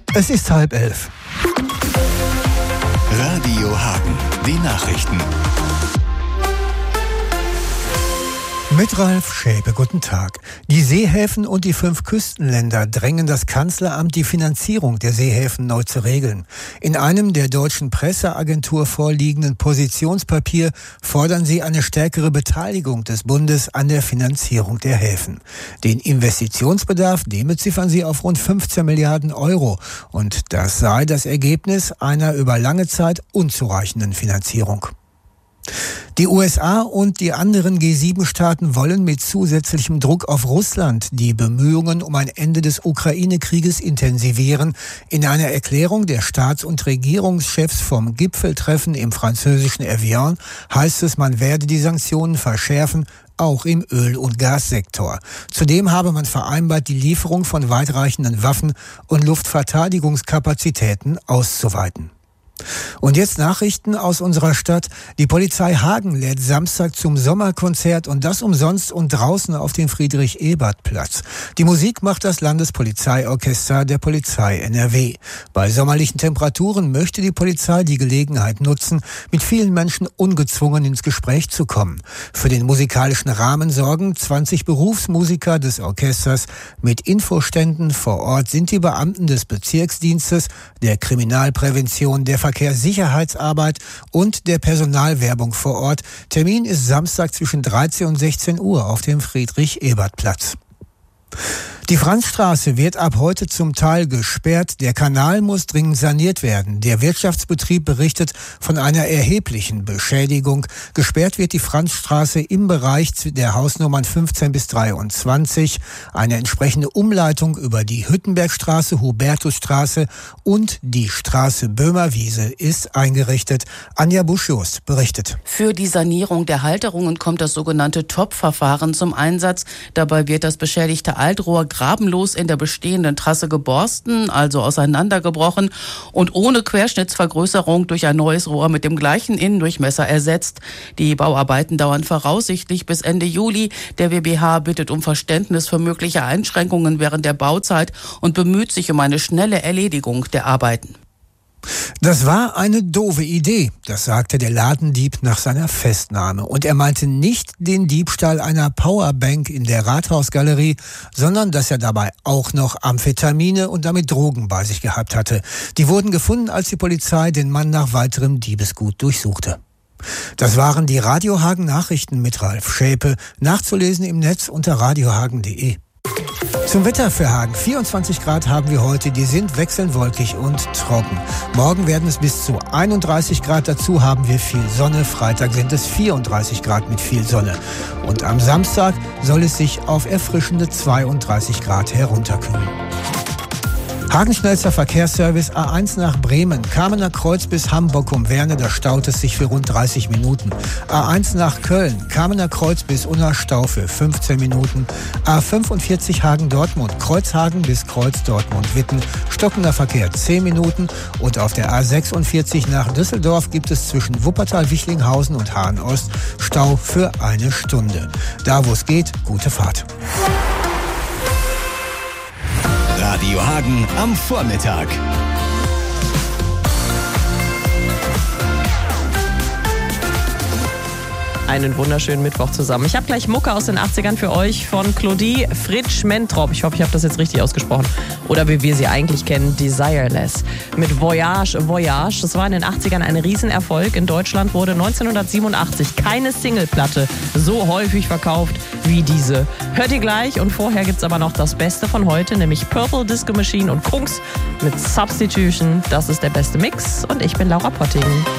Es ist 10:30. Radio Hagen, die Nachrichten. Mit Ralf Schäpe, guten Tag. Die Seehäfen und die 5 Küstenländer drängen das Kanzleramt, die Finanzierung der Seehäfen neu zu regeln. In einem der deutschen Presseagentur vorliegenden Positionspapier fordern sie eine stärkere Beteiligung des Bundes an der Finanzierung der Häfen. Den Investitionsbedarf, den beziffern sie auf rund 15 Milliarden Euro. Und das sei das Ergebnis einer über lange Zeit unzureichenden Finanzierung. Die USA und die anderen G7-Staaten wollen mit zusätzlichem Druck auf Russland die Bemühungen um ein Ende des Ukraine-Krieges intensivieren. In einer Erklärung der Staats- und Regierungschefs vom Gipfeltreffen im französischen Evian heißt es, man werde die Sanktionen verschärfen, auch im Öl- und Gassektor. Zudem habe man vereinbart, die Lieferung von weitreichenden Waffen und Luftverteidigungskapazitäten auszuweiten. Und jetzt Nachrichten aus unserer Stadt. Die Polizei Hagen lädt Samstag zum Sommerkonzert und das umsonst und draußen auf dem Friedrich-Ebert-Platz. Die Musik macht das Landespolizeiorchester der Polizei NRW. Bei sommerlichen Temperaturen möchte die Polizei die Gelegenheit nutzen, mit vielen Menschen ungezwungen ins Gespräch zu kommen. Für den musikalischen Rahmen sorgen 20 Berufsmusiker des Orchesters. Mit Infoständen vor Ort sind die Beamten des Bezirksdienstes, der Kriminalprävention, der Verkehrssicherheitsarbeit und der Personalwerbung vor Ort. Termin ist Samstag zwischen 13 und 16 Uhr auf dem Friedrich-Ebert-Platz. Die Franzstraße wird ab heute zum Teil gesperrt. Der Kanal muss dringend saniert werden. Der Wirtschaftsbetrieb berichtet von einer erheblichen Beschädigung. Gesperrt wird die Franzstraße im Bereich der Hausnummern 15 bis 23. Eine entsprechende Umleitung über die Hüttenbergstraße, Hubertusstraße und die Straße Böhmerwiese ist eingerichtet. Anja Busch-Jost berichtet. Für die Sanierung der Halterungen kommt das sogenannte TOP-Verfahren zum Einsatz. Dabei wird das beschädigte Altrohr grabenlos in der bestehenden Trasse geborsten, also auseinandergebrochen und ohne Querschnittsvergrößerung durch ein neues Rohr mit dem gleichen Innendurchmesser ersetzt. Die Bauarbeiten dauern voraussichtlich bis Ende Juli. Der WBH bittet um Verständnis für mögliche Einschränkungen während der Bauzeit und bemüht sich um eine schnelle Erledigung der Arbeiten. Das war eine doofe Idee, das sagte der Ladendieb nach seiner Festnahme. Und er meinte nicht den Diebstahl einer Powerbank in der Rathausgalerie, sondern dass er dabei auch noch Amphetamine und damit Drogen bei sich gehabt hatte. Die wurden gefunden, als die Polizei den Mann nach weiterem Diebesgut durchsuchte. Das waren die Radio Hagen Nachrichten mit Ralf Schäpe, nachzulesen im Netz unter radiohagen.de. Zum Wetter für Hagen. 24 Grad haben wir heute, die sind wechselnd wolkig und trocken. Morgen werden es bis zu 31 Grad, dazu haben wir viel Sonne. Freitag sind es 34 Grad mit viel Sonne. Und am Samstag soll es sich auf erfrischende 32 Grad herunterkühlen. Hagen schnellster Verkehrsservice A1 nach Bremen, Kamener Kreuz bis Hamburg um Werne, da staut es sich für rund 30 Minuten. A1 nach Köln, Kamener Kreuz bis Unna Stau für 15 Minuten. A45 Hagen-Dortmund, Kreuzhagen bis Kreuz Dortmund-Witten, stockender Verkehr 10 Minuten. Und auf der A46 nach Düsseldorf gibt es zwischen Wuppertal-Wichlinghausen und Hahn-Ost Stau für 1 Stunde. Da wo es geht, gute Fahrt. Radio Hagen am Vormittag. Einen wunderschönen Mittwoch zusammen. Ich habe gleich Mucke aus den 80ern für euch von Claudie Fritsch-Mentrop. Ich hoffe, ich habe das jetzt richtig ausgesprochen. Oder wie wir sie eigentlich kennen, Desireless. Mit Voyage, Voyage. Das war in den 80ern ein Riesenerfolg. In Deutschland wurde 1987 keine Singleplatte so häufig verkauft wie diese. Hört ihr gleich. Und vorher gibt's aber noch das Beste von heute, nämlich Purple Disco Machine und Kungs mit Substitution. Das ist der beste Mix. Und ich bin Laura Potting.